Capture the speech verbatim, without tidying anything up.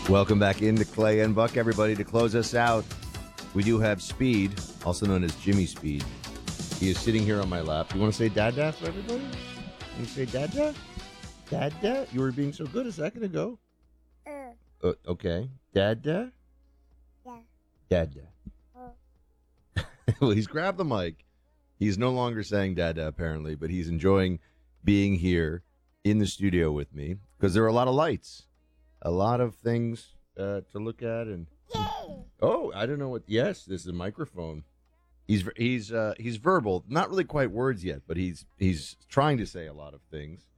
Welcome back into Clay and Buck, everybody. To close us out, we do have Speed, also known as Jimmy Speed. He is sitting here on my lap. You want to say Dada for everybody? You say Dada? Dada? You were being so good a second ago. Uh. Uh, okay. Dada? Yeah. Dada. Oh. Well, he's grabbed the mic. He's no longer saying Dada, apparently, but he's enjoying being here in the studio with me because there are a lot of lights. A lot of things uh, to look at, and oh, I don't know what. Yes, this is a microphone. He's he's uh, he's verbal, not really quite words yet, but he's he's trying to say a lot of things.